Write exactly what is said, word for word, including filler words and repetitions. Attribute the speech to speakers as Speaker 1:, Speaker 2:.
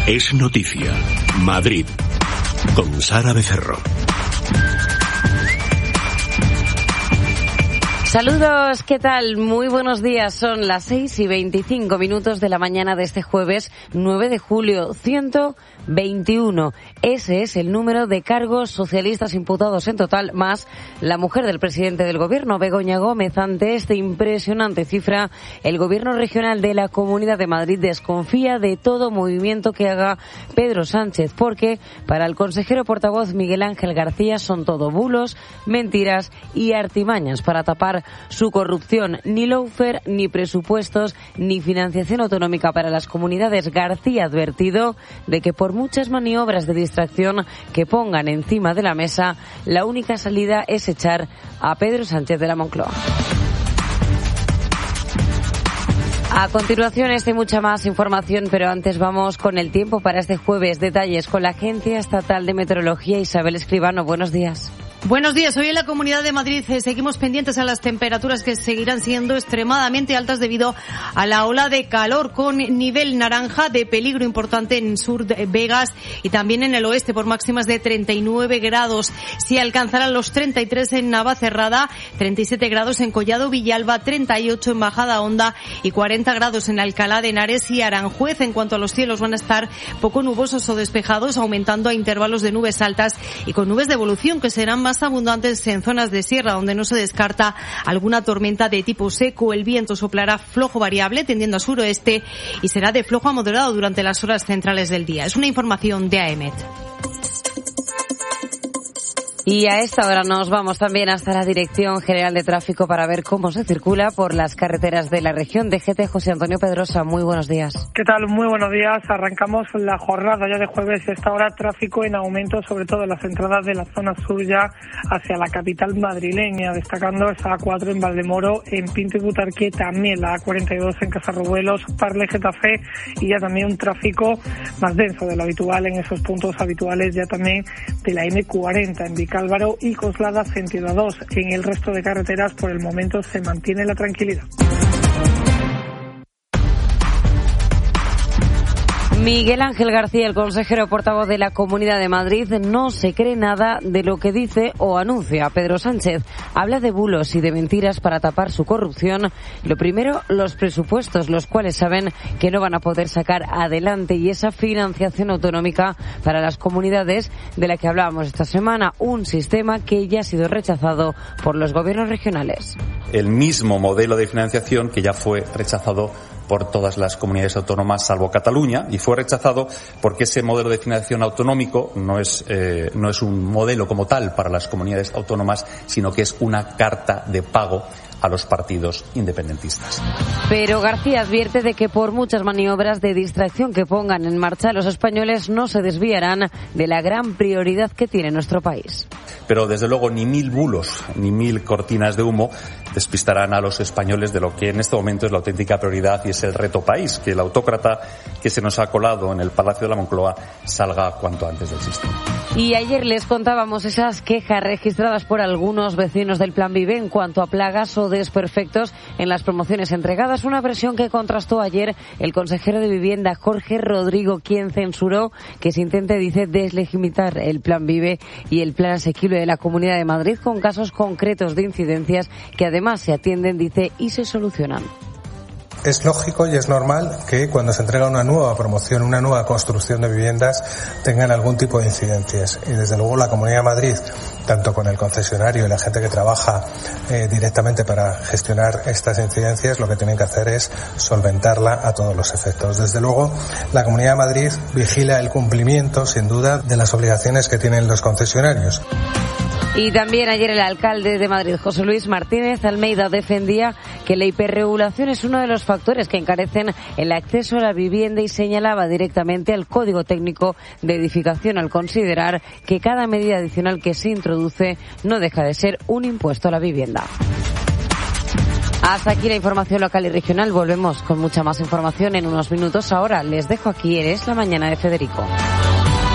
Speaker 1: Es noticia. Madrid. Con Sara Becerro.
Speaker 2: Saludos, ¿qué tal? Muy buenos días. Son las seis y veinticinco minutos de la mañana de este jueves nueve de julio. ciento veintiuno. Ese es el número de cargos socialistas imputados en total, más la mujer del presidente del gobierno, Begoña Gómez. Ante esta impresionante cifra, el gobierno regional de la Comunidad de Madrid desconfía de todo movimiento que haga Pedro Sánchez, porque para el consejero portavoz Miguel Ángel García son todo bulos, mentiras y artimañas para tapar su corrupción. Ni lawfare, ni presupuestos, ni financiación autonómica para las comunidades. García ha advertido de que por muchas maniobras de distracción que pongan encima de la mesa, la única salida es echar a Pedro Sánchez de la Moncloa. A continuación, esta y mucha más información, pero antes vamos con el tiempo para este jueves. Detalles con la Agencia Estatal de Meteorología. Isabel Escribano, buenos días.
Speaker 3: Buenos días. Hoy en la Comunidad de Madrid eh, seguimos pendientes a las temperaturas que seguirán siendo extremadamente altas debido a la ola de calor, con nivel naranja de peligro importante en sur de Vegas y también en el oeste por máximas de treinta y nueve grados. Si alcanzarán los treinta y tres en Navacerrada, treinta y siete grados en Collado Villalba, treinta y ocho en Bajada Honda y cuarenta grados en Alcalá de Henares y Aranjuez. En cuanto a los cielos, van a estar poco nubosos o despejados, aumentando a intervalos de nubes altas y con nubes de evolución que serán más abundantes en zonas de sierra, donde no se descarta alguna tormenta de tipo seco. El viento soplará flojo variable, tendiendo a suroeste, y será de flojo a moderado durante las horas centrales del día. Es una información de A E M E T.
Speaker 2: Y a esta hora nos vamos también hasta la Dirección General de Tráfico para ver cómo se circula por las carreteras de la región. D G T, José Antonio Pedrosa, muy buenos días.
Speaker 4: ¿Qué tal? Muy buenos días. Arrancamos la jornada ya de jueves. Esta hora tráfico en aumento, sobre todo en las entradas de la zona sur ya hacia la capital madrileña, destacando esa A cuatro en Valdemoro, en Pinto y Butarque, también la A cuarenta y dos en Casarruelos, Parle, Getafe, y ya también un tráfico más denso de lo habitual en esos puntos habituales ya también de la eme cuarenta en Vicálvaro y Coslada, sentido A dos. En el resto de carreteras por el momento se mantiene la tranquilidad.
Speaker 2: Miguel Ángel García, el consejero portavoz de la Comunidad de Madrid, no se cree nada de lo que dice o anuncia Pedro Sánchez. Habla de bulos y de mentiras para tapar su corrupción. Lo primero, los presupuestos, los cuales saben que no van a poder sacar adelante, y esa financiación autonómica para las comunidades de la que hablábamos esta semana, un sistema que ya ha sido rechazado por los gobiernos regionales.
Speaker 5: El mismo modelo de financiación que ya fue rechazado por todas las comunidades autónomas salvo Cataluña, y fue rechazado porque ese modelo de financiación autonómico no es eh, no es un modelo como tal para las comunidades autónomas, sino que es una carta de pago a los partidos independentistas.
Speaker 2: Pero García advierte de que por muchas maniobras de distracción que pongan en marcha, los españoles no se desviarán de la gran prioridad que tiene nuestro país.
Speaker 5: Pero desde luego ni mil bulos ni mil cortinas de humo despistarán a los españoles de lo que en este momento es la auténtica prioridad, y es el reto país, que el autócrata que se nos ha colado en el Palacio de la Moncloa salga cuanto antes del sistema.
Speaker 2: Y ayer les contábamos esas quejas registradas por algunos vecinos del Plan Vive en cuanto a plagas o desperfectos en las promociones entregadas, una versión que contrastó ayer el consejero de Vivienda, Jorge Rodrigo, quien censuró que se intente, dice, deslegitimar el Plan Vive y el Plan Asequible de la Comunidad de Madrid con casos concretos de incidencias que además se atienden, dice, y se solucionan.
Speaker 6: Es lógico y es normal que cuando se entrega una nueva promoción, una nueva construcción de viviendas, tengan algún tipo de incidencias. Y desde luego la Comunidad de Madrid, tanto con el concesionario y la gente que trabaja eh, directamente para gestionar estas incidencias, lo que tienen que hacer es solventarla a todos los efectos. Desde luego la Comunidad de Madrid vigila el cumplimiento, sin duda, de las obligaciones que tienen los concesionarios.
Speaker 2: Y también ayer el alcalde de Madrid, José Luis Martínez Almeida, defendía que la hiperregulación es uno de los factores que encarecen el acceso a la vivienda y señalaba directamente al Código Técnico de Edificación al considerar que cada medida adicional que se introduce no deja de ser un impuesto a la vivienda. Hasta aquí la información local y regional. Volvemos con mucha más información en unos minutos. Ahora les dejo aquí. Eres la mañana de Federico.